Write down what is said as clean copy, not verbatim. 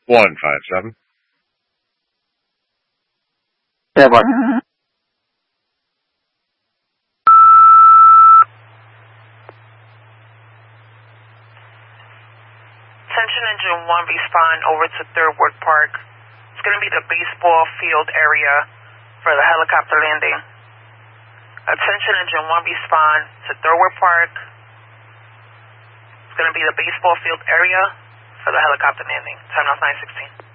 157. Yeah, boy. Attention Engine 1, respond over to Third Ward Park. It's going to be the baseball field area for the helicopter landing. Attention Engine 1, respond to Third Ward Park. It's going to be the baseball field area for the helicopter landing. Time off 916.